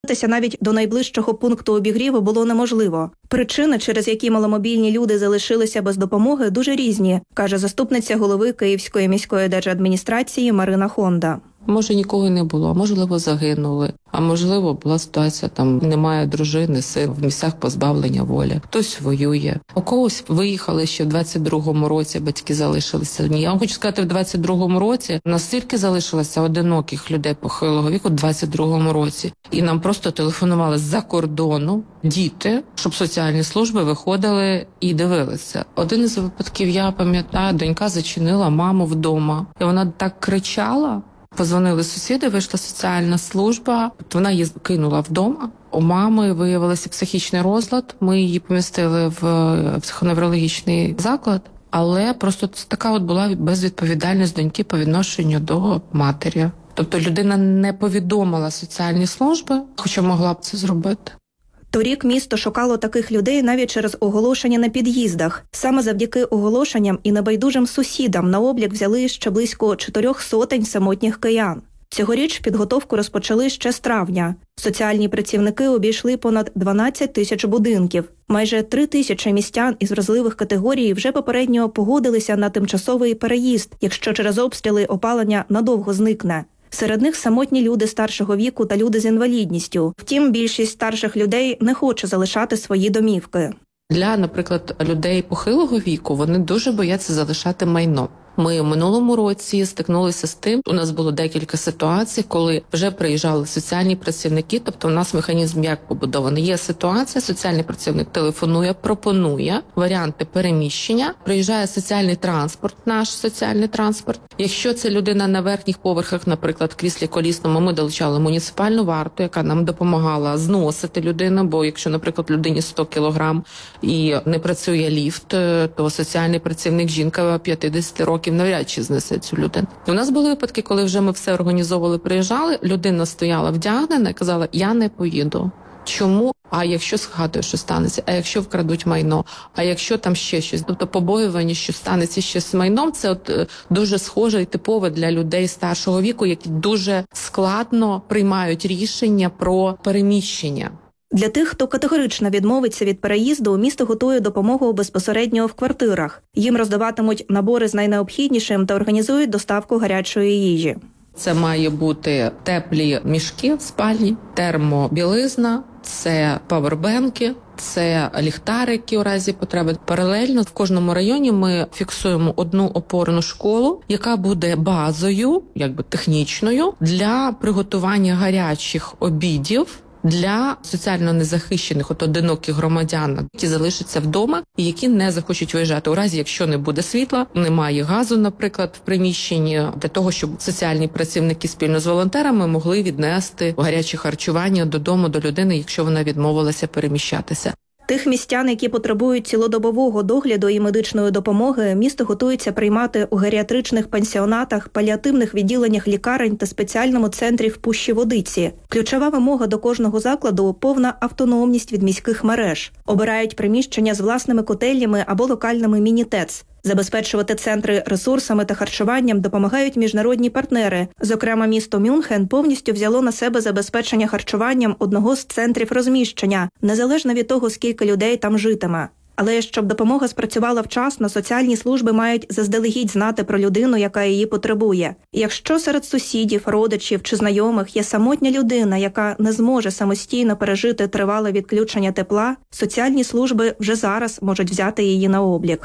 Навіть до найближчого пункту обігріву було неможливо. Причини, через які маломобільні люди залишилися без допомоги, дуже різні, каже заступниця голови Київської міської держадміністрації Марина Хонда. Може, нікого не було, можливо, загинули, а можливо, була ситуація, там немає дружини, син, в місцях позбавлення волі. Хтось воює. У когось виїхали ще в 22-му році, батьки залишилися одні. Я вам хочу сказати, в 22-му році настільки залишилося одиноких людей похилого віку в 22-му році. І нам просто телефонували з-за кордону діти, щоб соціальні служби виходили і дивилися. Один із випадків, я пам'ятаю, донька зачинила маму вдома. І вона так кричала. Позвонили сусіди, вийшла соціальна служба, вона її кинула вдома. У мами виявився психічний розлад, ми її помістили в психоневрологічний заклад, але просто така от була безвідповідальність доньки по відношенню до матері. Тобто людина не повідомила соціальні служби, хоча могла б це зробити. Торік місто шукало таких людей навіть через оголошення на під'їздах. Саме завдяки оголошенням і небайдужим сусідам на облік взяли ще близько 400 самотніх киян. Цьогоріч підготовку розпочали ще з травня. Соціальні працівники обійшли понад 12 тисяч будинків. Майже 3 тисячі містян із вразливих категорій вже попередньо погодилися на тимчасовий переїзд, якщо через обстріли опалення надовго зникне. Серед них самотні люди старшого віку та люди з інвалідністю. Втім, більшість старших людей не хоче залишати свої домівки. Для, наприклад, людей похилого віку вони дуже бояться залишати майно. Ми в минулому році стикнулися з тим, у нас було декілька ситуацій, коли вже приїжджали соціальні працівники, тобто у нас механізм як побудований. Є ситуація, соціальний працівник телефонує, пропонує варіанти переміщення, приїжджає соціальний транспорт, наш соціальний транспорт. Якщо це людина на верхніх поверхах, наприклад, в кріслі колісному, ми долучали муніципальну варту, яка нам допомагала зносити людину, бо якщо, наприклад, людині 100 кілограм і не працює ліфт, то соціальний працівник, жінка 50 років, навряд чи знесе цю людину. У нас були випадки, коли вже ми все організовували, приїжджали, людина стояла вдягнена і казала, я не поїду. Чому? А якщо згадую, що станеться? А якщо вкрадуть майно? А якщо там ще щось? Тобто побоювання, що станеться щось з майном, це дуже схоже і типове для людей старшого віку, які дуже складно приймають рішення про переміщення. Для тих, хто категорично відмовиться від переїзду, місто готує допомогу безпосередньо в квартирах. Їм роздаватимуть набори з найнеобхіднішим та організують доставку гарячої їжі. Це має бути теплі мішки спальні, термобілизна, це павербенки, це ліхтарики у разі потреби. Паралельно в кожному районі ми фіксуємо одну опорну школу, яка буде базою, якби технічною, для приготування гарячих обідів для соціально незахищених, одиноких громадян, які залишаться вдома і які не захочуть виїжджати. У разі, якщо не буде світла, немає газу, наприклад, в приміщенні, для того, щоб соціальні працівники спільно з волонтерами могли віднести гаряче харчування додому до людини, якщо вона відмовилася переміщатися. Тих містян, які потребують цілодобового догляду і медичної допомоги, місто готується приймати у геріатричних пансіонатах, паліативних відділеннях лікарень та спеціальному центрі в Пущі-Водиці. Ключова вимога до кожного закладу – повна автономність від міських мереж. Обирають приміщення з власними котельнями або локальними міні-ТЕЦ. Забезпечувати центри ресурсами та харчуванням допомагають міжнародні партнери. Зокрема, місто Мюнхен повністю взяло на себе забезпечення харчуванням одного з центрів розміщення, незалежно від того, скільки людей там житиме. Але щоб допомога спрацювала вчасно, соціальні служби мають заздалегідь знати про людину, яка її потребує. І якщо серед сусідів, родичів чи знайомих є самотня людина, яка не зможе самостійно пережити тривале відключення тепла, соціальні служби вже зараз можуть взяти її на облік.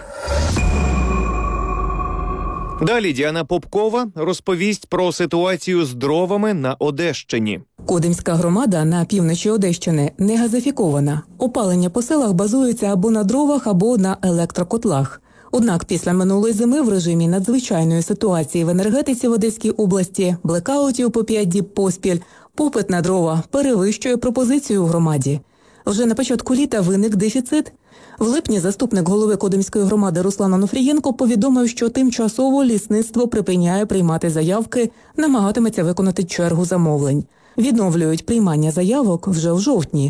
Далі Діана Попкова розповість про ситуацію з дровами на Одещині. Кодимська громада на півночі Одещини не газифікована. Опалення по селах базується або на дровах, або на електрокотлах. Однак після минулої зими в режимі надзвичайної ситуації в енергетиці в Одеській області, блекаутів по 5 діб поспіль, попит на дрова перевищує пропозицію в громаді. Вже на початку літа виник дефіцит. В липні заступник голови Кодимської громади Руслан Онуфрієнко повідомив, що тимчасово лісництво припиняє приймати заявки, намагатиметься виконати чергу замовлень. Відновлюють приймання заявок вже в жовтні.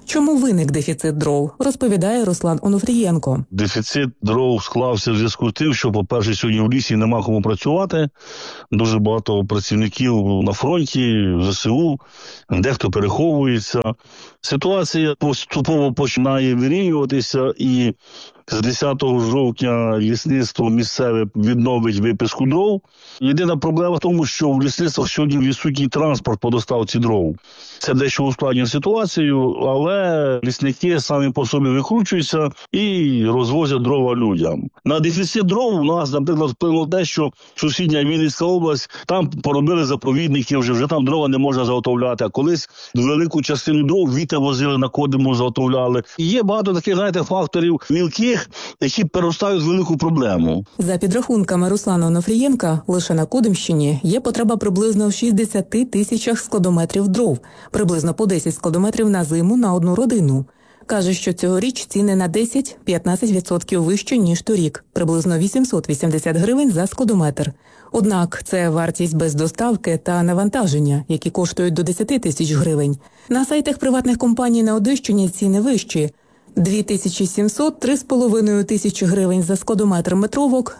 Чому виник дефіцит дров, розповідає Руслан Онуфрієнко. Дефіцит дров склався в зв'язку з тим, що, по-перше, сьогодні в лісі нема кому працювати. Дуже багато працівників на фронті, в ЗСУ, дехто переховується. Ситуація поступово починає вирівнюватися, і з 10 жовтня лісництво місцеве відновить виписку дров. Єдина проблема в тому, що в лісництвах сьогодні відсутній транспорт по доставці дров. Це дещо ускладнює ситуацію, але лісники самі по собі викручуються і розвозять дрова людям. На дефіцит дров у нас, наприклад, вплинуло те, що сусідня Вінницька область, там поробили заповідники, вже там дрова не можна заготовляти. А колись велику частину дров вітер возили на Кодиму, заготовляли. І є багато таких, факторів мілких, які переростають в велику проблему. За підрахунками Руслана Онуфрієнка, лише на Кодимщині є потреба приблизно в 60 тисячах складометрів дров, приблизно по 10 складометрів на зиму на одну родину. Каже, що цьогоріч ціни на 10-15% вищі, ніж торік, приблизно 880 гривень за складометр. Однак це вартість без доставки та навантаження, які коштують до 10 тисяч гривень. На сайтах приватних компаній на Одещині ціни вищі – 2700-3,5 тисячі гривень за складометр метровок,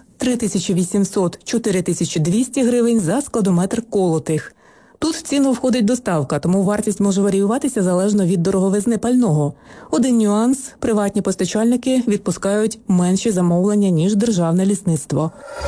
3800-4200 гривень за складометр колотих. Тут в ціну входить доставка, тому вартість може варіюватися залежно від дороговизни пального. Один нюанс – приватні постачальники відпускають менші замовлення, ніж державне лісництво.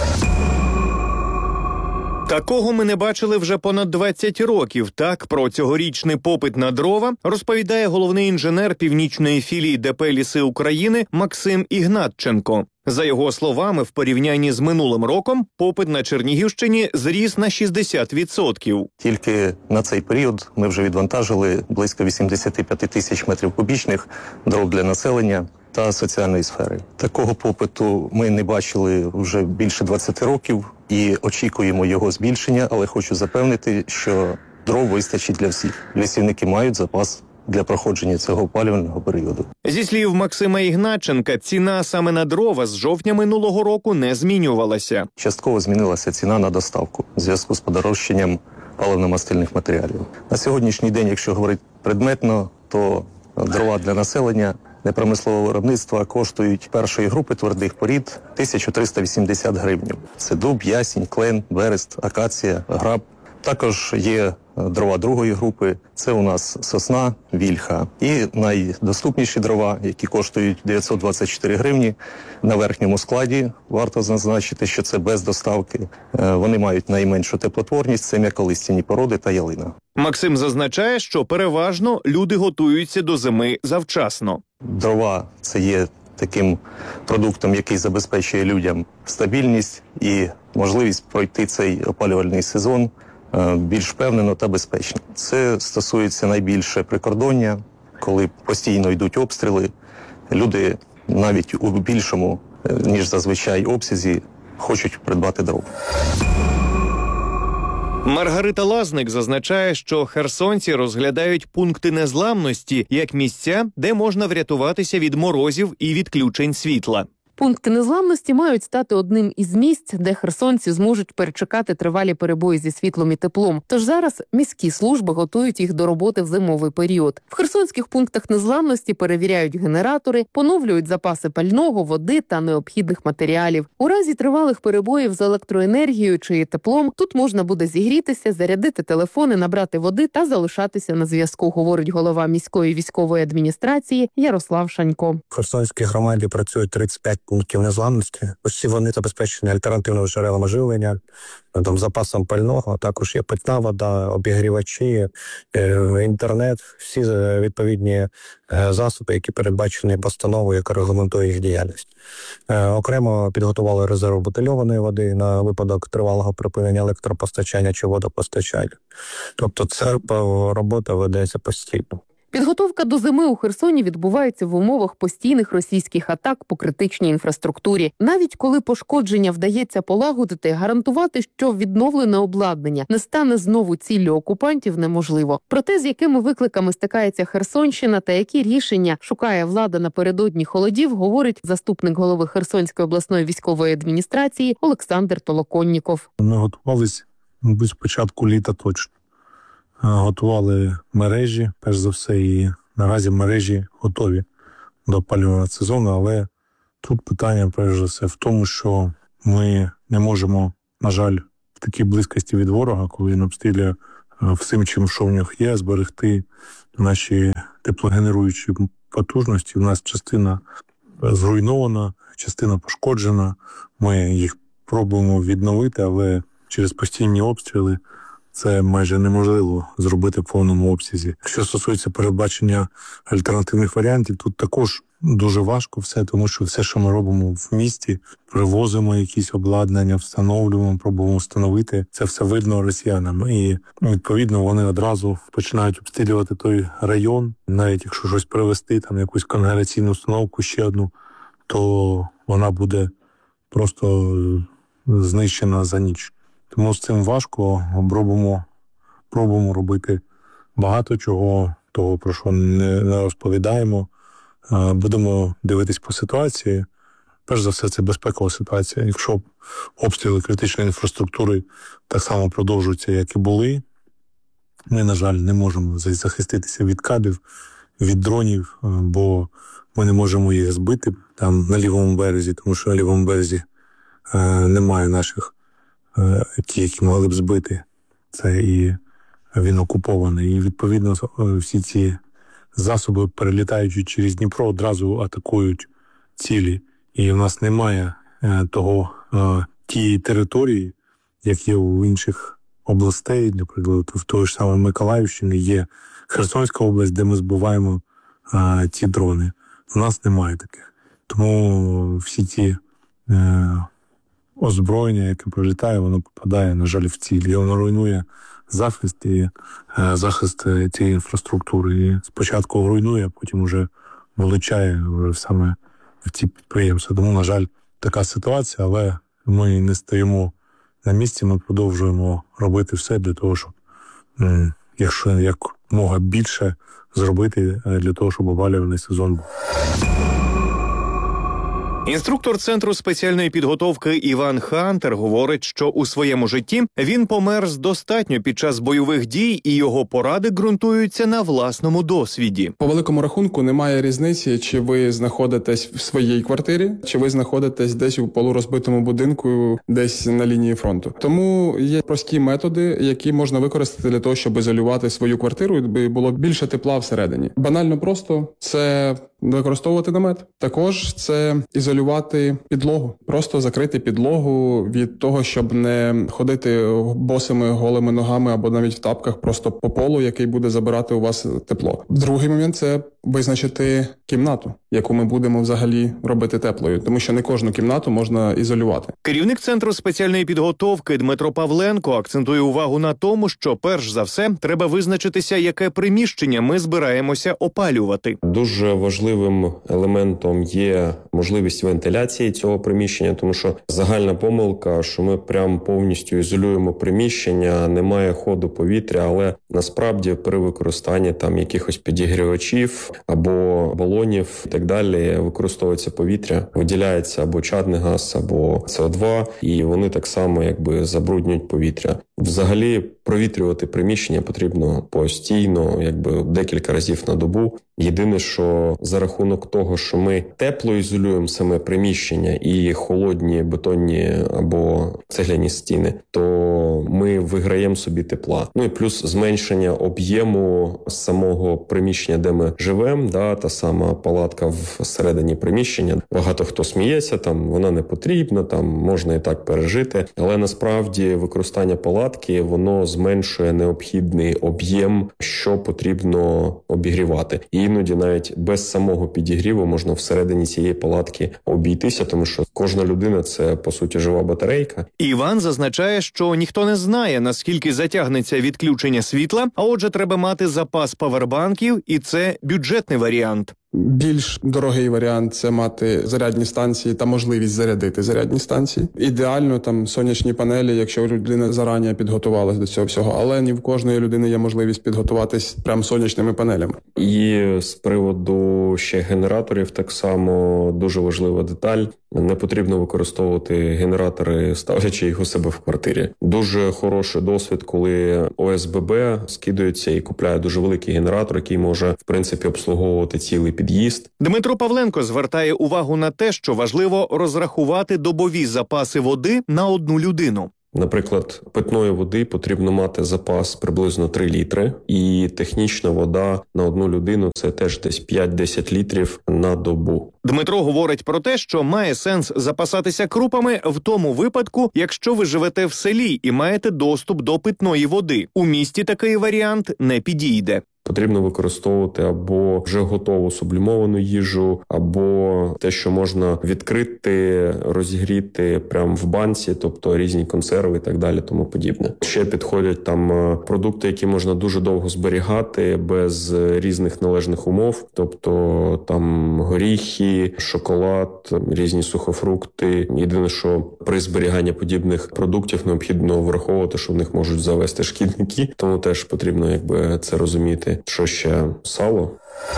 Такого ми не бачили вже понад 20 років. Так, про цьогорічний попит на дрова розповідає головний інженер північної філії ДП «Ліси України» Максим Ігнатченко. За його словами, в порівнянні з минулим роком попит на Чернігівщині зріс на 60%. Тільки на цей період ми вже відвантажили близько 85 тисяч метрів кубічних дров для населення та соціальної сфери. Такого попиту ми не бачили вже більше 20 років і очікуємо його збільшення, але хочу запевнити, що дров вистачить для всіх. Лісівники мають запас для проходження цього опалювального періоду. Зі слів Максима Ігнатченка, ціна саме на дрова з жовтня минулого року не змінювалася. Частково змінилася ціна на доставку в зв'язку з подорожчанням паливно-мастильних матеріалів. На сьогоднішній день, якщо говорити предметно, то дрова для населення непромислового виробництва коштують першої групи твердих порід 1380 гривень. Це дуб, ясінь, клен, берест, акація, граб. Також є дрова другої групи, це у нас сосна, вільха. І найдоступніші дрова, які коштують 924 гривні, на верхньому складі, варто зазначити, що це без доставки. Вони мають найменшу теплотворність, це м'яколистяні породи та ялина. Максим зазначає, що переважно люди готуються до зими завчасно. Дрова – це є таким продуктом, який забезпечує людям стабільність і можливість пройти цей опалювальний сезон більш впевнено та безпечно. Це стосується найбільше прикордоння, коли постійно йдуть обстріли. Люди навіть у більшому, ніж зазвичай, обсязі хочуть придбати дров. Маргарита Лазник зазначає, що херсонці розглядають пункти незламності як місця, де можна врятуватися від морозів і відключень світла. Пункти незламності мають стати одним із місць, де херсонці зможуть перечекати тривалі перебої зі світлом і теплом. Тож зараз міські служби готують їх до роботи в зимовий період. В херсонських пунктах незламності перевіряють генератори, поновлюють запаси пального, води та необхідних матеріалів. У разі тривалих перебоїв з електроенергією чи теплом тут можна буде зігрітися, зарядити телефони, набрати води та залишатися на зв'язку, говорить голова міської військової адміністрації Ярослав Шанько. В Херсонській громаді працюють 35 пунктів незламності. Усі вони забезпечені альтернативними джерелами живлення, запасом пального, також є питна вода, обігрівачі, інтернет, всі відповідні засоби, які передбачені постановою, яка регламентує їх діяльність. Окремо підготували резерв бутильованої води на випадок тривалого припинення електропостачання чи водопостачання. Тобто ця робота ведеться постійно. Підготовка до зими у Херсоні відбувається в умовах постійних російських атак по критичній інфраструктурі. Навіть коли пошкодження вдається полагодити, гарантувати, що відновлене обладнання не стане знову ціллю окупантів, неможливо. Про те, з якими викликами стикається Херсонщина та які рішення шукає влада напередодні холодів, говорить заступник голови Херсонської обласної військової адміністрації Олександр Толоконніков. Ми готувалися з початку літа точно. Готували мережі, перш за все, і наразі мережі готові до опалювального сезону, але тут питання, перш за все, в тому, що ми не можемо, на жаль, в такій близькості від ворога, коли він обстрілює всім, чим що в нього є, зберегти наші теплогенеруючі потужності. У нас частина зруйнована, частина пошкоджена. Ми їх пробуємо відновити, але через постійні обстріли це майже неможливо зробити в повному обсязі. Що стосується передбачення альтернативних варіантів, тут також дуже важко все, тому що все, що ми робимо в місті, привозимо якісь обладнання, встановлюємо, пробуємо встановити, це все видно росіянам. І, відповідно, вони одразу починають обстрілювати той район. Навіть якщо щось привезти, там якусь конгрегаційну установку, ще одну, то вона буде просто знищена за ніч. Тому з цим важко, пробуємо робити багато чого, того, про що не розповідаємо. Будемо дивитись по ситуації. Перш за все, це безпекова ситуація. Якщо обстріли критичної інфраструктури так само продовжуються, як і були, ми, на жаль, не можемо захиститися від кабів, від дронів, бо ми не можемо їх збити там на лівому березі, тому що на лівому березі немає наших ті, які могли б збити. Це і він окупований. І, відповідно, всі ці засоби, перелітаючи через Дніпро, одразу атакують цілі. І в нас немає тієї території, як є у інших областей. Наприклад, в той ж самій Миколаївщині є Херсонська область, де ми збиваємо ці дрони. У нас немає таких. Тому всі ті озброєння, яке прилітає, воно попадає, на жаль, в ціль. І воно руйнує захист цієї інфраструктури. І спочатку руйнує, а потім вже вилучає саме в ці підприємства. Тому, на жаль, така ситуація, але ми не стоїмо на місці, ми продовжуємо робити все для того, щоб якщо якомога більше зробити для того, щоб опалювальний сезон був. Інструктор Центру спеціальної підготовки Іван Хантер говорить, що у своєму житті він померз достатньо під час бойових дій, і його поради ґрунтуються на власному досвіді. По великому рахунку немає різниці, чи ви знаходитесь в своїй квартирі, чи ви знаходитесь десь у полурозбитому будинку, десь на лінії фронту. Тому є прості методи, які можна використати для того, щоб ізолювати свою квартиру, і було більше тепла всередині. Банально просто – це використовувати намет. Також це ізолювати підлогу. Просто закрити підлогу від того, щоб не ходити босими голими ногами або навіть в тапках просто по полу, який буде забирати у вас тепло. Другий момент – це визначити кімнату, яку ми будемо взагалі робити теплою, тому що не кожну кімнату можна ізолювати. Керівник Центру спеціальної підготовки Дмитро Павленко акцентує увагу на тому, що перш за все треба визначитися, яке приміщення ми збираємося опалювати. Дуже важливим елементом є можливість вентиляції цього приміщення, тому що загальна помилка, що ми прям повністю ізолюємо приміщення, немає ходу повітря, але насправді при використанні там якихось підігрівачів або балонів і так далі використовується повітря, виділяється або чадний газ, або СО2, і вони так само забруднюють повітря. Взагалі провітрювати приміщення потрібно постійно, декілька разів на добу. Єдине, що за рахунок того, що ми тепло ізолюємо саме приміщення і холодні бетонні або цегляні стіни, то ми виграємо собі тепла. Ну і плюс зменшення об'єму самого приміщення, де ми живемо, та сама палатка всередині приміщення. Багато хто сміється, там вона не потрібна, там можна і так пережити, але насправді використання палатки, воно зменшує необхідний об'єм, що потрібно обігрівати. І іноді навіть без самого підігріву можна всередині цієї палатки обійтися, тому що кожна людина – це, по суті, жива батарейка. Іван зазначає, що ніхто не знає, наскільки затягнеться відключення світла, а отже, треба мати запас павербанків, і це бюджетний варіант. Більш дорогий варіант – це мати зарядні станції та можливість зарядити зарядні станції. Ідеально там сонячні панелі, якщо людина зарані підготувалась до цього всього, але не в кожної людини є можливість підготуватись прям сонячними панелями. І з приводу ще генераторів так само дуже важлива деталь. Не потрібно використовувати генератори, ставлячи їх у себе в квартирі. Дуже хороший досвід, коли ОСББ скидується і купляє дуже великий генератор, який може, в принципі, обслуговувати цілий під'їзд. Дмитро Павленко звертає увагу на те, що важливо розрахувати добові запаси води на одну людину. Наприклад, питної води потрібно мати запас приблизно 3 літри, і технічна вода на одну людину – це теж десь 5-10 літрів на добу. Дмитро говорить про те, що має сенс запасатися крупами в тому випадку, якщо ви живете в селі і маєте доступ до питної води. У місті такий варіант не підійде. Потрібно використовувати або вже готову сублімовану їжу, або те, що можна відкрити, розігріти прямо в банці, тобто різні консерви і так далі, тому подібне. Ще підходять там продукти, які можна дуже довго зберігати без різних належних умов, тобто там горіхи, шоколад, різні сухофрукти. Єдине, що при зберіганні подібних продуктів необхідно враховувати, що в них можуть завести шкідники, тому теж потрібно це розуміти. Що ще? Сало?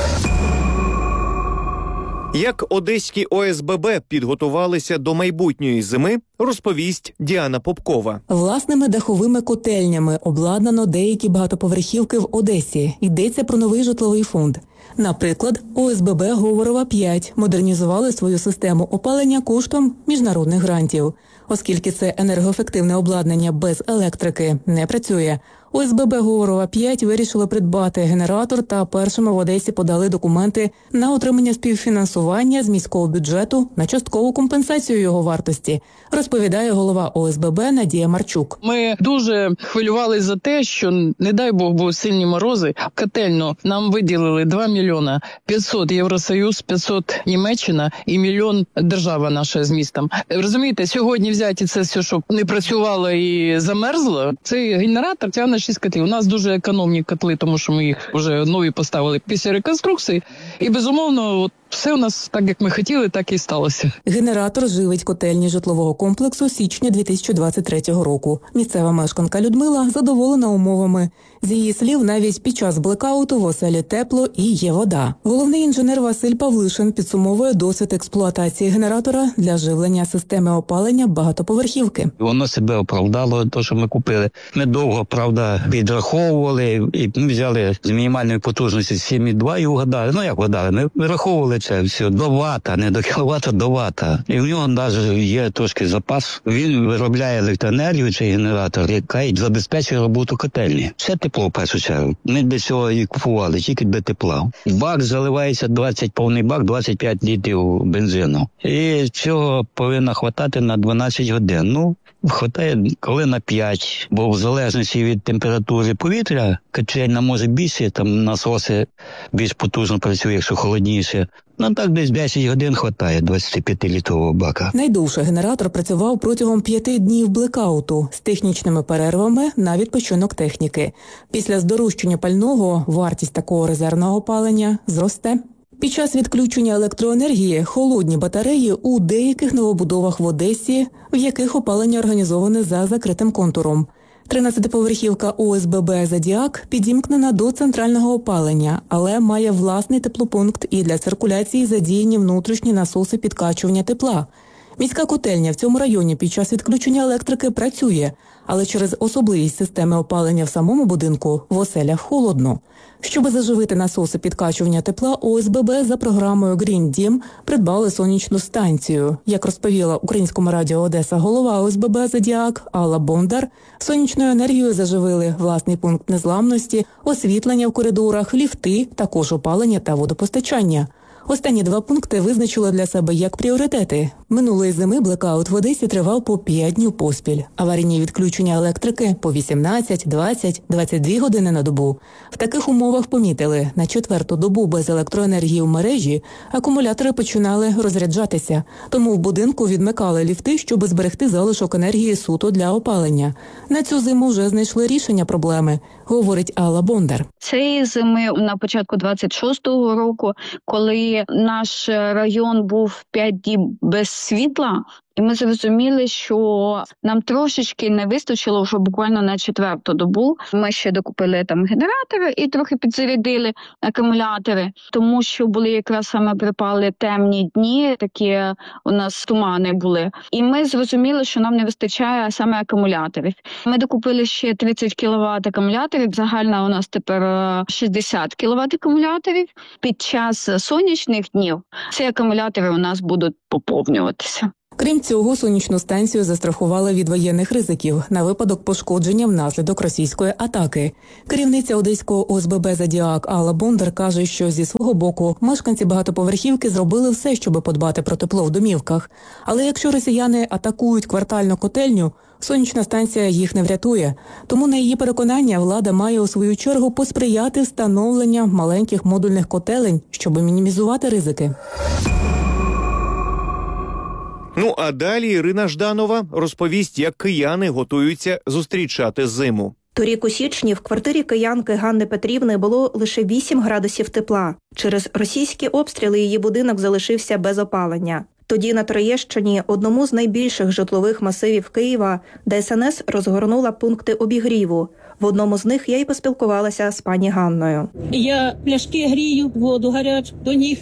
Як одеські ОСББ підготувалися до майбутньої зими, розповість Діана Попкова. Власними даховими котельнями обладнано деякі багатоповерхівки в Одесі. Йдеться про новий житловий фонд. Наприклад, ОСББ Говорова 5 модернізували свою систему опалення коштом міжнародних грантів. Оскільки це енергоефективне обладнання без електрики не працює, ОСББ Говорова 5 вирішило придбати генератор та першими в Одесі подали документи на отримання співфінансування з міського бюджету на часткову компенсацію його вартості, розповідає голова ОСББ Надія Марчук. Ми дуже хвилювалися за те, що, не дай Бог, були сильні морози. Котельну нам виділили 2 мільйона 500 Євросоюз, 500 Німеччина і 1 мільйон держава наша з містом. Розумієте, сьогодні взяти це все, щоб не працювало і замерзло, цей генератор тягне 6 котлів. У нас дуже економні котли, тому що ми їх вже нові поставили після реконструкції. І, безумовно, все у нас так, як ми хотіли, так і сталося. Генератор живить котельні житлового комплексу січня 2023 року. Місцева мешканка Людмила задоволена умовами. З її слів, навіть під час блекауту в оселі тепло і є вода. Головний інженер Василь Павлишин підсумовує досвід експлуатації генератора для живлення системи опалення багатоповерхівки. Воно себе оправдало, те, що ми купили. Ми довго, правда, підраховували і взяли з мінімальної потужності 7,2 і вгадали. Як вгадали? Ми вираховували це все до вата, не до кіловата, до вата. І в нього навіть є трошки запас. Він виробляє електроенергію, цей генератор, яка забезпечує роботу котельні. Все тепло, в першу чергу. Ми для цього і купували, тільки для тепла. Бак заливається повний бак, 25 літрів бензину. І цього повинно хватати на 12 годин. Хватає коли на 5, бо в залежності від температури повітря котельня може більше, там насоси більш потужно працюють, якщо холодніше. Так десь 10 годин хватає 25-літрового бака. Найдовше генератор працював протягом 5 днів блекауту з технічними перервами на відпочинок техніки. Після здорожчання пального вартість такого резервного опалення зросте. Під час відключення електроенергії холодні батареї у деяких новобудовах в Одесі, в яких опалення організоване за закритим контуром. 13-поверхівка ОСББ «Зодіак» підімкнена до центрального опалення, але має власний теплопункт і для циркуляції задіяні внутрішні насоси підкачування тепла. Міська котельня в цьому районі під час відключення електрики працює, але через особливість системи опалення в самому будинку в оселях холодно. Щоб заживити насоси підкачування тепла, ОСББ за програмою «Green Дім» придбали сонячну станцію. Як розповіла Українському радіо Одеса голова ОСББ «Зодіак» Алла Бондар, сонячною енергією заживили власний пункт незламності, освітлення в коридорах, ліфти, також опалення та водопостачання. Останні 2 пункти визначили для себе як пріоритети. Минулої зими блекаут в Одесі тривав по 5 днів поспіль. Аварійні відключення електрики по 18, 20, 22 години на добу. В таких умовах помітили, на 4-ту добу без електроенергії в мережі акумулятори починали розряджатися. Тому в будинку відмикали ліфти, щоб зберегти залишок енергії суто для опалення. На цю зиму вже знайшли рішення проблеми, говорить Алла Бондар. Цієї зими на початку 26-го року, коли наш район був 5 діб без світла, і ми зрозуміли, що нам трошечки не вистачило вже буквально на 4-ту добу. Ми ще докупили там генератори і трохи підзарядили акумулятори, тому що були якраз саме припали темні дні, такі у нас тумани були. І ми зрозуміли, що нам не вистачає саме акумуляторів. Ми докупили ще 30 кВт акумуляторів, загально у нас тепер 60 кВт акумуляторів. Під час сонячних днів ці акумулятори у нас будуть поповнюватися. Крім цього, сонячну станцію застрахували від воєнних ризиків на випадок пошкодження внаслідок російської атаки. Керівниця Одеського ОСББ «Зодіак» Алла Бондар каже, що зі свого боку мешканці багатоповерхівки зробили все, щоб подбати про тепло в домівках. Але якщо росіяни атакують квартальну котельню, сонячна станція їх не врятує. Тому, на її переконання, влада має у свою чергу посприяти встановленню маленьких модульних котелень, щоб мінімізувати ризики. Ну а далі Ірина Жданова розповість, як кияни готуються зустрічати зиму. Торік у січні в квартирі киянки Ганни Петрівни було лише 8 градусів тепла. Через російські обстріли її будинок залишився без опалення. Тоді на Троєщині, одному з найбільших житлових масивів Києва, ДСНС розгорнула пункти обігріву. В одному з них я й поспілкувалася з пані Ганною. Я пляшки грію, воду гарячу до ніг.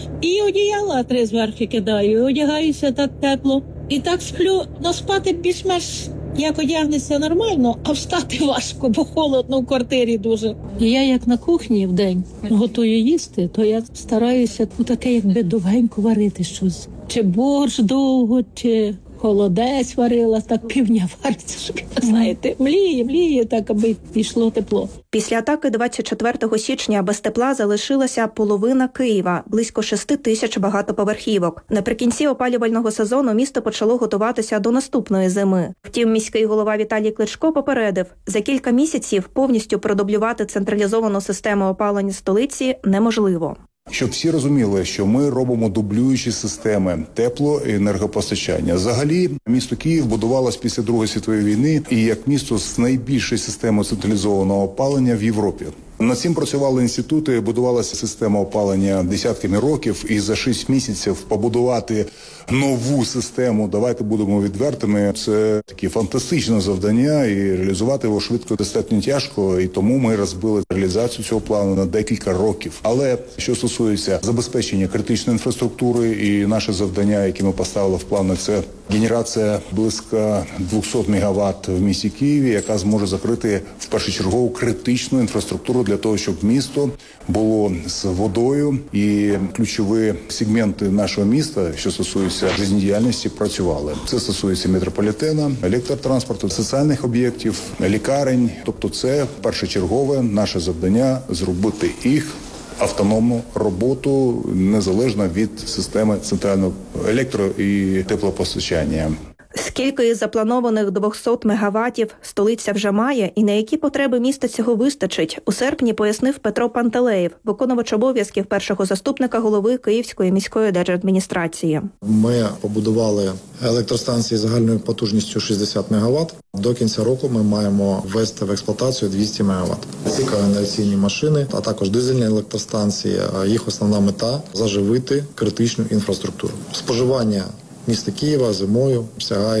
І одіяла 3 зверху кидаю, одягаюся так тепло. І так сплю, но спати більш-менш як одягнеться нормально, а встати важко, бо холодно в квартирі дуже. Я як на кухні вдень готую їсти, то я стараюся таке якби довгенько варити щось. Чи борщ довго, чи холодець варила, так півдня вариться, щоб, знаєте, мліє, так, аби пішло тепло. Після атаки 24 січня без тепла залишилася половина Києва, близько 6 тисяч багатоповерхівок. Наприкінці опалювального сезону місто почало готуватися до наступної зими. Втім, міський голова Віталій Кличко попередив, за кілька місяців повністю продублювати централізовану систему опалення столиці неможливо. Щоб всі розуміли, що ми робимо дублюючі системи тепло- і енергопостачання. Взагалі, місто Київ будувалось після Другої світової війни і як місто з найбільшою системою централізованого опалення в Європі. Над цим працювали інститути, будувалася система опалення десятками років, і за 6 місяців побудувати нову систему, давайте будемо відвертими, це таке фантастичне завдання, і реалізувати його швидко достатньо тяжко, і тому ми розбили реалізацію цього плану на декілька років. Але що стосується забезпечення критичної інфраструктури, і наше завдання, яке ми поставили в плани, це генерація близько 200 МВт в місті Києві, яка зможе закрити в першочергову критичну інфраструктуру для того, щоб місто було з водою і ключові сегменти нашого міста, що стосуються життєдіяльності, працювали. Це стосується метрополітена, електротранспорту, соціальних об'єктів, лікарень. Тобто це першочергове наше завдання – зробити їх автономну роботу незалежно від системи центрального електро- і теплопостачання. Скільки із запланованих 200 мегаватів столиця вже має і на які потреби міста цього вистачить, у серпні пояснив Петро Пантелеєв, виконувач обов'язків першого заступника голови Київської міської держадміністрації. Ми побудували електростанції загальною потужністю 60 МВт. До кінця року ми маємо ввести в експлуатацію 200 МВт. Ці коагенераційні машини, а також дизельні електростанції, їх основна мета – заживити критичну інфраструктуру. Споживання міста Києва зимою сягає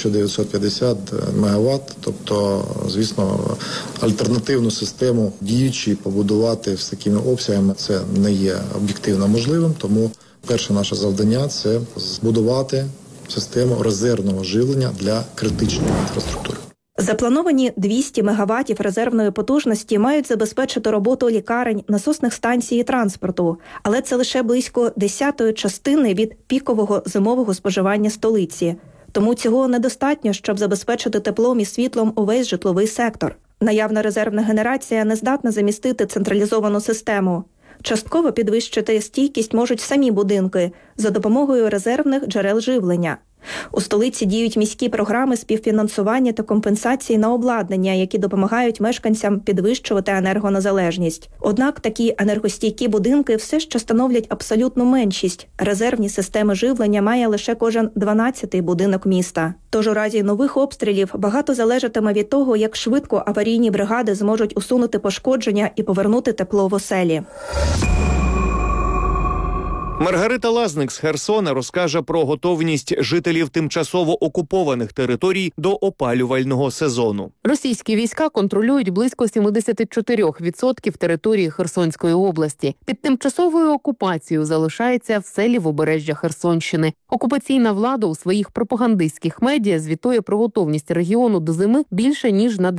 1950 МВт, тобто, звісно, альтернативну систему діючі побудувати з такими обсягами це не є об'єктивно можливим, тому перше наше завдання – це збудувати систему резервного живлення для критичної інфраструктури. Заплановані 200 мегаватів резервної потужності мають забезпечити роботу лікарень, насосних станцій і транспорту. Але це лише близько 10-ї частини від пікового зимового споживання столиці. Тому цього недостатньо, щоб забезпечити теплом і світлом увесь житловий сектор. Наявна резервна генерація не здатна замістити централізовану систему. Частково підвищити стійкість можуть самі будинки за допомогою резервних джерел живлення. У столиці діють міські програми співфінансування та компенсації на обладнання, які допомагають мешканцям підвищувати енергонезалежність. Однак такі енергостійкі будинки все ще становлять абсолютну меншість. Резервні системи живлення має лише кожен 12-й будинок міста. Тож у разі нових обстрілів багато залежатиме від того, як швидко аварійні бригади зможуть усунути пошкодження і повернути тепло в оселі. Маргарита Лазник з Херсона розкаже про готовність жителів тимчасово окупованих територій до опалювального сезону. Російські війська контролюють близько 74% території Херсонської області. Під тимчасовою окупацією залишається все лівобережжя Херсонщини. Окупаційна влада у своїх пропагандистських медіа звітує про готовність регіону до зими більше ніж на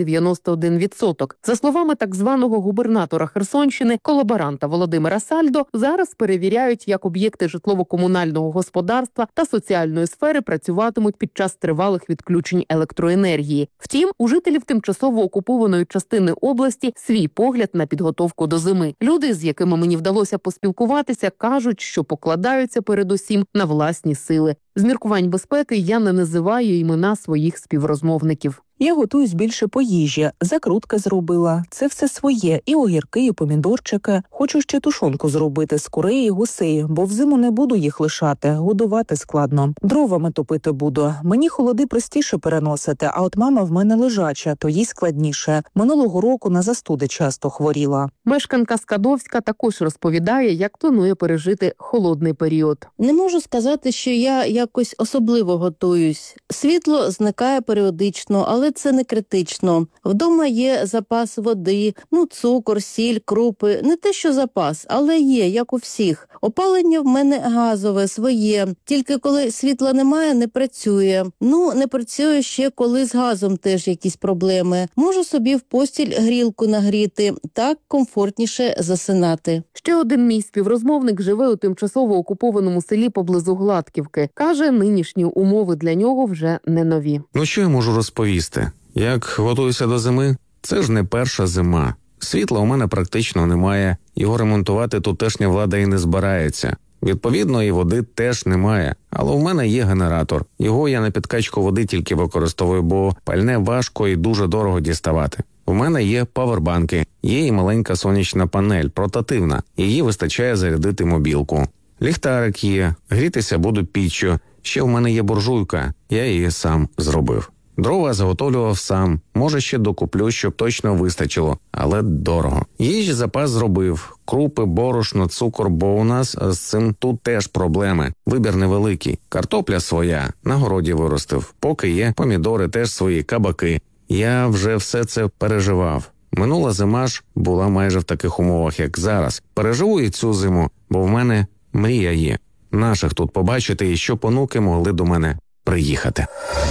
91%. За словами так званого губернатора Херсонщини, колаборанта Володимира Сальдо, зараз перевіряють, як об'єкти житлово-комунального господарства та соціальної сфери працюватимуть під час тривалих відключень електроенергії. Втім, у жителів тимчасово окупованої частини області свій погляд на підготовку до зими. Люди, з якими мені вдалося поспілкуватися, кажуть, що покладаються передусім на власні сили. З міркувань безпеки я не називаю імена своїх співрозмовників. Я готуюсь більше по їжі, закрутки зробила. Це все своє, і огірки, і помідорчики. Хочу ще тушонку зробити з курей і гусей, бо взиму не буду їх лишати, годувати складно. Дровами топити буду. Мені холоди простіше переносити, а от мама в мене лежача, то їй складніше. Минулого року на застуди часто хворіла. Мешканка Скадовська також розповідає, як планує пережити холодний період. Не можу сказати, що я якось особливо готуюсь. Світло зникає періодично, але це не критично. Вдома є запас води, цукор, сіль, крупи. Не те, що запас, але є, як у всіх. Опалення в мене газове, своє. Тільки коли світла немає, не працює. Не працює ще, коли з газом теж якісь проблеми. Можу собі в постіль грілку нагріти. Так комфортніше засинати. Ще один мій співрозмовник живе у тимчасово окупованому селі поблизу Гладківки. Каже, нинішні умови для нього вже не нові. Що я можу розповісти? Як готуюся до зими? Це ж не перша зима. Світла у мене практично немає. Його ремонтувати тутешня влада і не збирається. Відповідно, і води теж немає. Але у мене є генератор. Його я на підкачку води тільки використовую, бо пальне важко і дуже дорого діставати. У мене є павербанки, є і маленька сонячна панель, портативна. Її вистачає зарядити мобілку. Ліхтарик є, грітися буду піччю. Ще в мене є буржуйка, я її сам зробив. Дрова заготовлював сам, може ще докуплю, щоб точно вистачило, але дорого. Їжі запас зробив, крупи, борошно, цукор, бо у нас з цим тут теж проблеми. Вибір невеликий. Картопля своя, на городі виростив. Поки є, помідори теж свої, кабаки. Я вже все це переживав. Минула зима ж була майже в таких умовах, як зараз. Переживу і цю зиму, бо в мене мрія є. Наших тут побачити і щоб онуки могли до мене приїхати.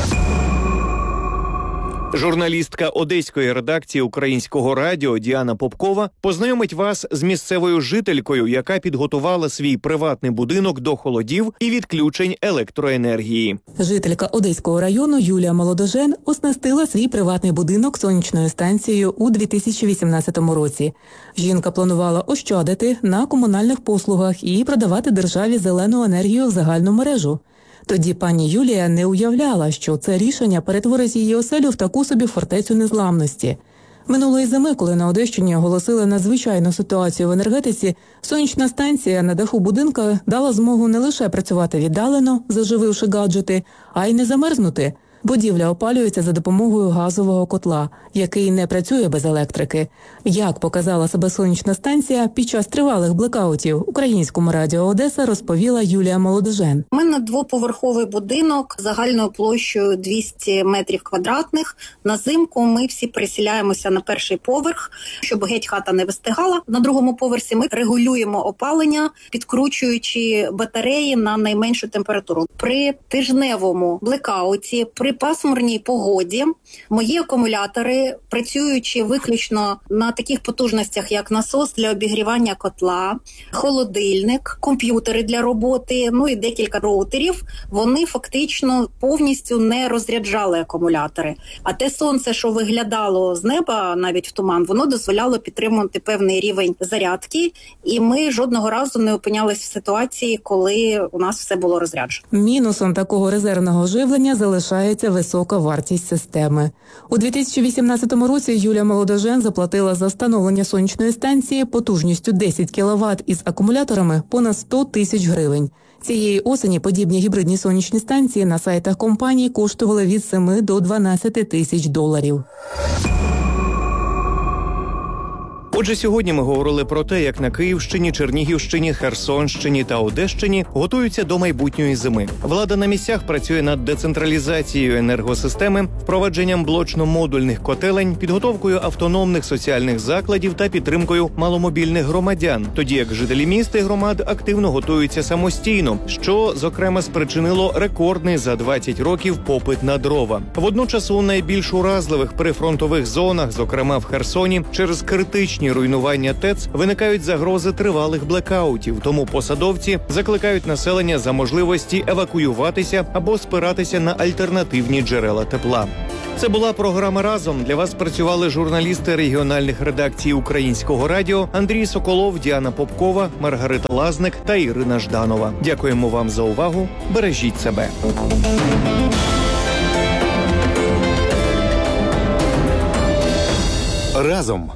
Журналістка одеської редакції Українського радіо Діана Попкова познайомить вас з місцевою жителькою, яка підготувала свій приватний будинок до холодів і відключень електроенергії. Жителька Одеського району Юлія Молодожен оснастила свій приватний будинок сонячною станцією у 2018 році. Жінка планувала ощадити на комунальних послугах і продавати державі зелену енергію в загальну мережу. Тоді пані Юлія не уявляла, що це рішення перетворить її оселю в таку собі фортецю незламності. Минулої зими, коли на Одещині оголосили надзвичайну ситуацію в енергетиці, сонячна станція на даху будинка дала змогу не лише працювати віддалено, зажививши гаджети, а й не замерзнути. Будівля опалюється за допомогою газового котла, який не працює без електрики. Як показала себе сонячна станція під час тривалих блекаутів, Українському радіо Одеса розповіла Юлія Молодожен. У мене двоповерховий будинок загальною площею 200 метрів квадратних. На зимку ми всі переселяємося на перший поверх, щоб геть хата не вистигала. На другому поверсі ми регулюємо опалення, підкручуючи батареї на найменшу температуру. При тижневому блекауті, при При пасмурній погоді мої акумулятори, працюючи виключно на таких потужностях, як насос для обігрівання котла, холодильник, комп'ютери для роботи, і декілька роутерів, вони фактично повністю не розряджали акумулятори. А те сонце, що виглядало з неба, навіть в туман, воно дозволяло підтримувати певний рівень зарядки, і ми жодного разу не опинялися в ситуації, коли у нас все було розряджено. Мінусом такого резервного живлення залишається висока вартість системи. У 2018 році Юлія Молодожен заплатила за встановлення сонячної станції потужністю 10 кВт із акумуляторами понад 100 тисяч гривень. Цієї осені подібні гібридні сонячні станції на сайтах компанії коштували від 7 до 12 тисяч доларів. Отже, сьогодні ми говорили про те, як на Київщині, Чернігівщині, Херсонщині та Одещині готуються до майбутньої зими. Влада на місцях працює над децентралізацією енергосистеми, впровадженням блочно-модульних котелень, підготовкою автономних соціальних закладів та підтримкою маломобільних громадян, тоді як жителі міст і громад активно готуються самостійно, що, зокрема, спричинило рекордний за 20 років попит на дрова. Водночас у найбільш уразливих прифронтових зонах, зокрема в Херсоні, через критичні руйнування ТЕЦ виникають загрози тривалих блекаутів, тому посадовці закликають населення за можливості евакуюватися або спиратися на альтернативні джерела тепла. Це була програма «Разом». Для вас працювали журналісти регіональних редакцій Українського радіо Андрій Соколов, Діана Попкова, Маргарита Лазник та Ірина Жданова. Дякуємо вам за увагу. Бережіть себе. «Разом».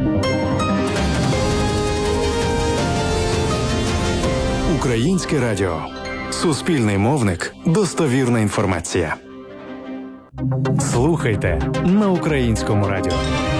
Українське радіо. Суспільний мовник. Достовірна інформація. Слухайте на Українському радіо.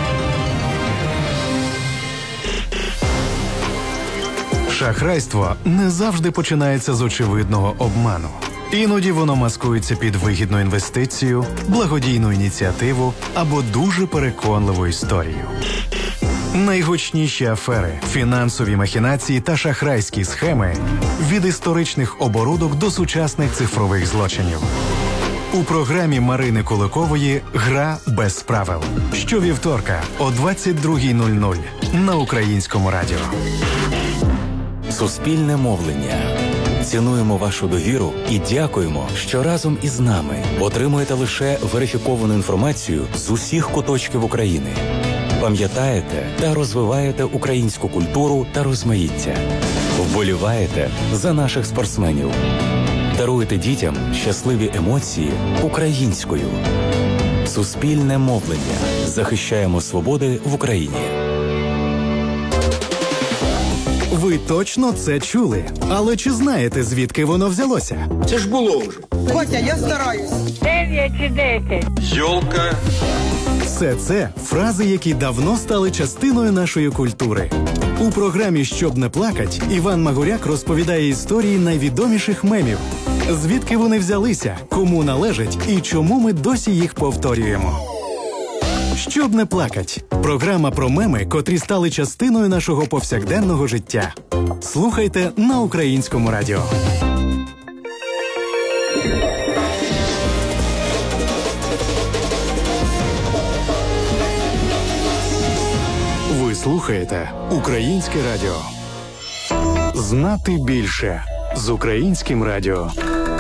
Шахрайство не завжди починається з очевидного обману. Іноді воно маскується під вигідну інвестицію, благодійну ініціативу або дуже переконливу історію. Найгучніші афери, фінансові махінації та шахрайські схеми від історичних оборудок до сучасних цифрових злочинів. У програмі Марини Куликової «Гра без правил». Щовівторка о 22:00 на Українському радіо. Суспільне мовлення. Цінуємо вашу довіру і дякуємо, що разом із нами отримуєте лише верифіковану інформацію з усіх куточків України. Пам'ятаєте та розвиваєте українську культуру та розмаїття. Вболіваєте за наших спортсменів. Даруєте дітям щасливі емоції українською. Суспільне мовлення. Захищаємо свободи в Україні. Ви точно це чули? Але чи знаєте, звідки воно взялося? Це ж було вже. Котя, я стараюсь. 9 чи 10. Йолка. Все це фрази, які давно стали частиною нашої культури. У програмі «Щоб не плакать» Іван Магуряк розповідає історії найвідоміших мемів. Звідки вони взялися, кому належать і чому ми досі їх повторюємо. «Щоб не плакать» – програма про меми, котрі стали частиною нашого повсякденного життя. Слухайте на Українському радіо. Ви слухаєте Українське радіо. Знати більше з Українським радіо.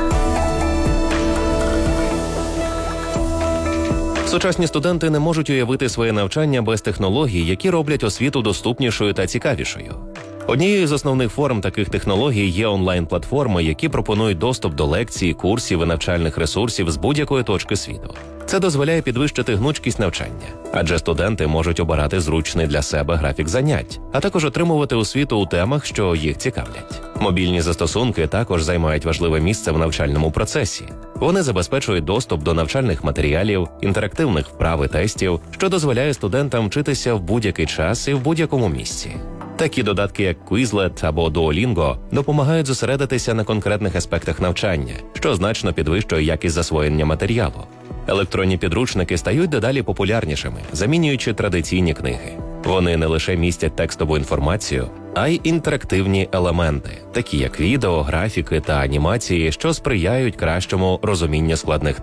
Сучасні студенти не можуть уявити своє навчання без технологій, які роблять освіту доступнішою та цікавішою. Однією з основних форм таких технологій є онлайн-платформи, які пропонують доступ до лекцій, курсів і навчальних ресурсів з будь-якої точки світу. Це дозволяє підвищити гнучкість навчання, адже студенти можуть обирати зручний для себе графік занять, а також отримувати освіту у темах, що їх цікавлять. Мобільні застосунки також займають важливе місце в навчальному процесі. Вони забезпечують доступ до навчальних матеріалів, інтерактивних вправ і тестів, що дозволяє студентам вчитися в будь-який час і в будь-якому місці. Такі додатки, як Quizlet або Duolingo, допомагають зосередитися на конкретних аспектах навчання, що значно підвищує якість засвоєння матеріалу. Електронні підручники стають дедалі популярнішими, замінюючи традиційні книги. Вони не лише містять текстову інформацію, а й інтерактивні елементи, такі як відео, графіки та анімації, що сприяють кращому розумінню складних тем.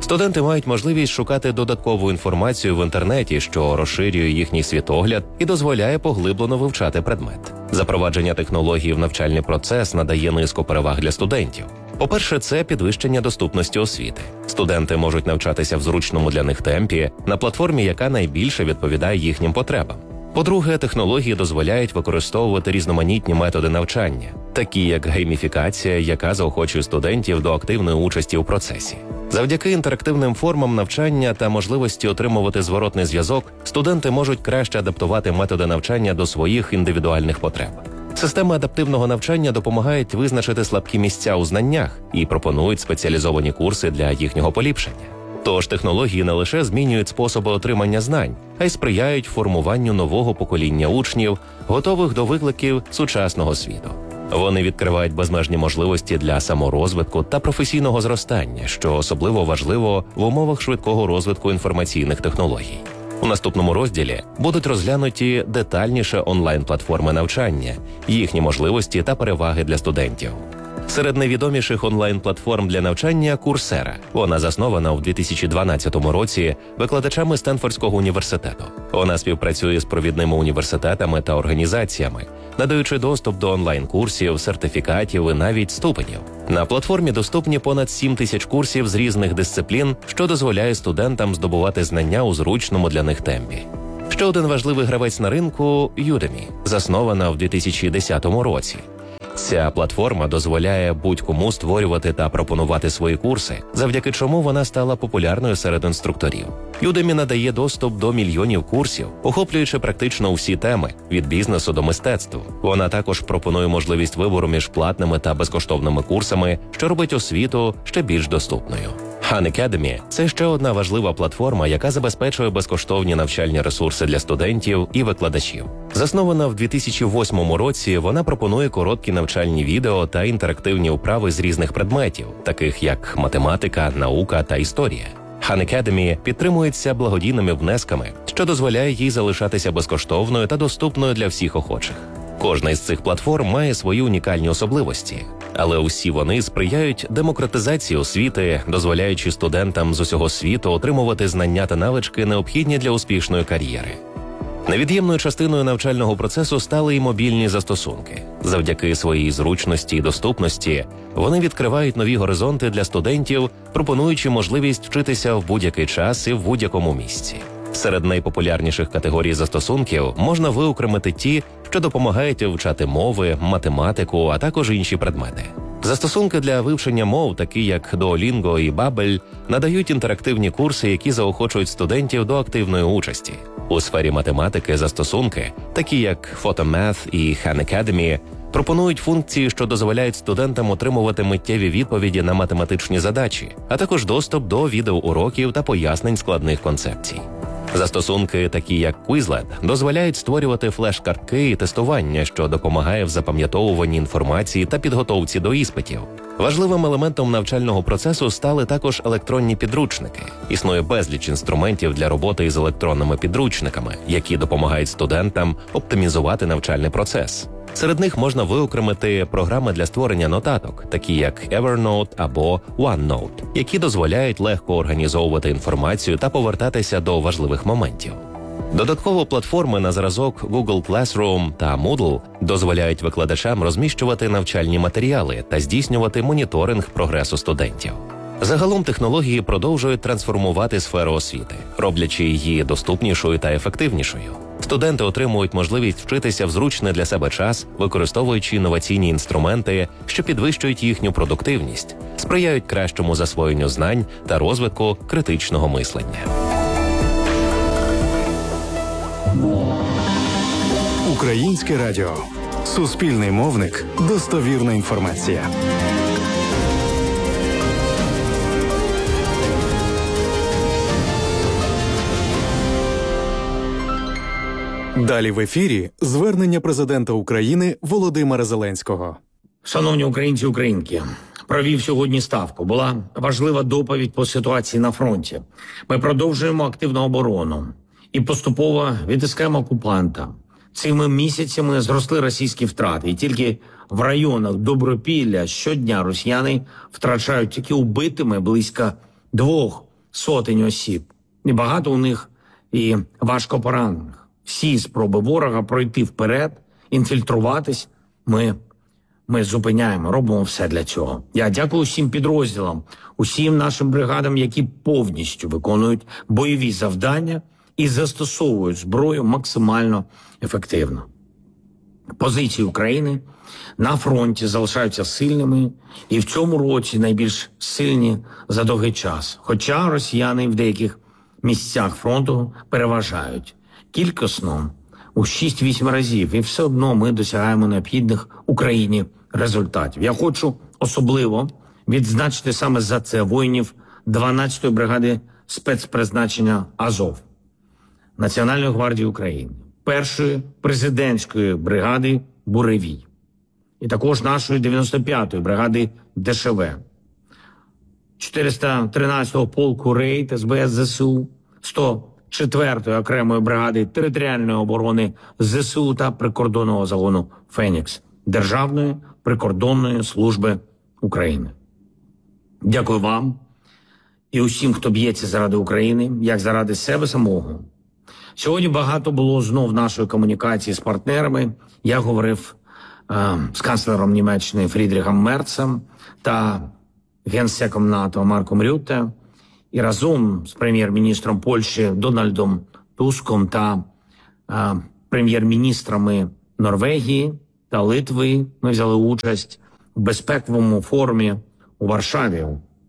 Студенти мають можливість шукати додаткову інформацію в інтернеті, що розширює їхній світогляд і дозволяє поглиблено вивчати предмет. Запровадження технологій в навчальний процес надає низку переваг для студентів. По-перше, це підвищення доступності освіти. Студенти можуть навчатися в зручному для них темпі на платформі, яка найбільше відповідає їхнім потребам. По-друге, технології дозволяють використовувати різноманітні методи навчання, такі як гейміфікація, яка заохочує студентів до активної участі у процесі. Завдяки інтерактивним формам навчання та можливості отримувати зворотний зв'язок, студенти можуть краще адаптувати методи навчання до своїх індивідуальних потреб. Системи адаптивного навчання допомагають визначити слабкі місця у знаннях і пропонують спеціалізовані курси для їхнього поліпшення. Тож технології не лише змінюють способи отримання знань, а й сприяють формуванню нового покоління учнів, готових до викликів сучасного світу. Вони відкривають безмежні можливості для саморозвитку та професійного зростання, що особливо важливо в умовах швидкого розвитку інформаційних технологій. У наступному розділі будуть розглянуті детальніше онлайн-платформи навчання, їхні можливості та переваги для студентів. Серед найвідоміших онлайн-платформ для навчання – Coursera. Вона заснована у 2012 році викладачами Стенфордського університету. Вона співпрацює з провідними університетами та організаціями, надаючи доступ до онлайн-курсів, сертифікатів і навіть ступенів. На платформі доступні понад 7 тисяч курсів з різних дисциплін, що дозволяє студентам здобувати знання у зручному для них темпі. Ще один важливий гравець на ринку – Udemy, заснована в 2010 році. Ця платформа дозволяє будь-кому створювати та пропонувати свої курси, завдяки чому вона стала популярною серед інструкторів. Udemy надає доступ до мільйонів курсів, охоплюючи практично усі теми – від бізнесу до мистецтва. Вона також пропонує можливість вибору між платними та безкоштовними курсами, що робить освіту ще більш доступною. Khan Academy – це ще одна важлива платформа, яка забезпечує безкоштовні навчальні ресурси для студентів і викладачів. Заснована в 2008 році, вона пропонує короткі навчальні відео та інтерактивні вправи з різних предметів, таких як математика, наука та історія. Khan Academy підтримується благодійними внесками, що дозволяє їй залишатися безкоштовною та доступною для всіх охочих. Кожна із цих платформ має свої унікальні особливості, але усі вони сприяють демократизації освіти, дозволяючи студентам з усього світу отримувати знання та навички, необхідні для успішної кар'єри. Невід'ємною частиною навчального процесу стали й мобільні застосунки. Завдяки своїй зручності і доступності вони відкривають нові горизонти для студентів, пропонуючи можливість вчитися в будь-який час і в будь-якому місці. Серед найпопулярніших категорій застосунків можна виокремити ті, що допомагають вивчати мови, математику, а також інші предмети. Застосунки для вивчення мов, такі як Duolingo і Babbel, надають інтерактивні курси, які заохочують студентів до активної участі. У сфері математики застосунки, такі як Photomath і Khan Academy, пропонують функції, що дозволяють студентам отримувати миттєві відповіді на математичні задачі, а також доступ до відеоуроків та пояснень складних концепцій. Застосунки, такі як Quizlet, дозволяють створювати флеш-картки і тестування, що допомагає в запам'ятовуванні інформації та підготовці до іспитів. Важливим елементом навчального процесу стали також електронні підручники. Існує безліч інструментів для роботи із електронними підручниками, які допомагають студентам оптимізувати навчальний процес. Серед них можна виокремити програми для створення нотаток, такі як Evernote або OneNote, які дозволяють легко організовувати інформацію та повертатися до важливих моментів. Додатково платформи на зразок Google Classroom та Moodle дозволяють викладачам розміщувати навчальні матеріали та здійснювати моніторинг прогресу студентів. Загалом технології продовжують трансформувати сферу освіти, роблячи її доступнішою та ефективнішою. Студенти отримують можливість вчитися в зручний для себе час, використовуючи інноваційні інструменти, що підвищують їхню продуктивність, сприяють кращому засвоєнню знань та розвитку критичного мислення. Українське радіо. Суспільний мовник. Достовірна інформація. Далі в ефірі звернення президента України Володимира Зеленського. Шановні українці і українки, провів сьогодні ставку. Була важлива доповідь по ситуації на фронті. Ми продовжуємо активну оборону і поступово відтискаємо окупанта. Цими місяцями зросли російські втрати. І тільки в районах Добропілля щодня росіяни втрачають тільки убитими близько 2 сотень осіб. І багато у них і важко поранених. Всі спроби ворога пройти вперед, інфільтруватись, ми зупиняємо, робимо все для цього. Я дякую всім підрозділам, усім нашим бригадам, які повністю виконують бойові завдання і застосовують зброю максимально ефективно. Позиції України на фронті залишаються сильними і в цьому році найбільш сильні за довгий час. Хоча росіяни в деяких місцях фронту переважають кількісно у 6-8 разів, і все одно ми досягаємо необхідних Україні результатів. Я хочу особливо відзначити саме за це воїнів 12-ї бригади спецпризначення «Азов» Національної гвардії України, 1-ї президентської бригади «Буревій» і також нашої 95-ї бригади ДШВ, 413-го полку «Рейд» СБС ЗСУ, 104-ї окремої бригади територіальної оборони ЗСУ та прикордонного загону «Фенікс» Державної прикордонної служби України. Дякую вам і усім, хто б'ється заради України, як заради себе самого. Сьогодні багато було знов нашої комунікації з партнерами. Я говорив з канцлером Німеччини Фрідріхом Мерцем та генсеком НАТО Марком Рютте і разом з прем'єр-міністром Польщі Дональдом Туском та прем'єр-міністрами Норвегії та Литви ми взяли участь у безпековому форумі у Варшаві.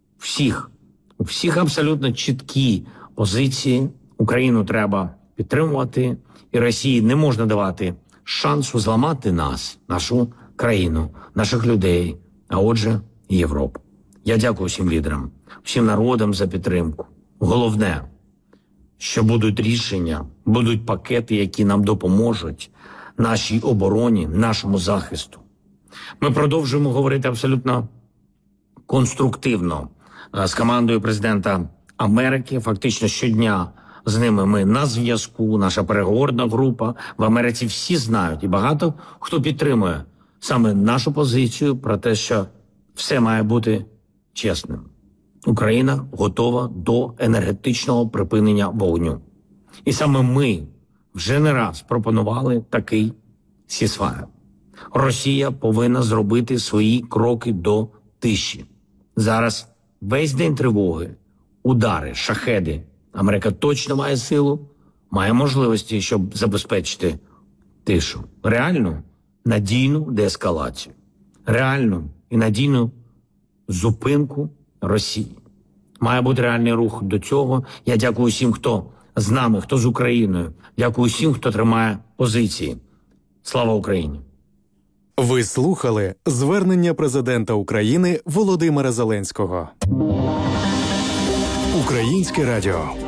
У всіх абсолютно чіткі позиції. Україну треба підтримувати, і Росії не можна давати шансу зламати нас, нашу країну, наших людей, а отже, Європу. Я дякую всім лідерам, всім народам за підтримку. Головне, що будуть рішення, будуть пакети, які нам допоможуть нашій обороні, нашому захисту. Ми продовжуємо говорити абсолютно конструктивно з командою президента Америки. Фактично щодня з ними ми на зв'язку, наша переговорна група. В Америці всі знають і багато хто підтримує саме нашу позицію про те, що все має бути чесним. Україна готова до енергетичного припинення вогню. І саме ми вже не раз пропонували такий сісфаєр. Росія повинна зробити свої кроки до тиші. Зараз весь день тривоги, удари, шахеди. Америка точно має силу, має можливості, щоб забезпечити тишу. Реальну, надійну деескалацію. Реальну і надійну зупинку Росії. Має бути реальний рух до цього. Я дякую всім, хто з нами, хто з Україною. Дякую всім, хто тримає позиції. Слава Україні! Ви слухали звернення президента України Володимира Зеленського. Українське радіо.